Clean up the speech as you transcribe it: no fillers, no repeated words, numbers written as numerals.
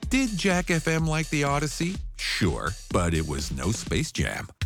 Did Jack FM like the Odyssey? Sure, but it was no Space Jam.